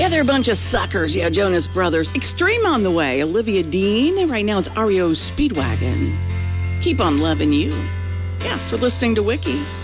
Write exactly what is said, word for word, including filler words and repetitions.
Yeah, they're a bunch of suckers. Yeah, Jonas Brothers. Extreme on the way. Olivia Dean. Right now it's R E O Speedwagon. Keep on loving you. Yeah, for listening to Wiki.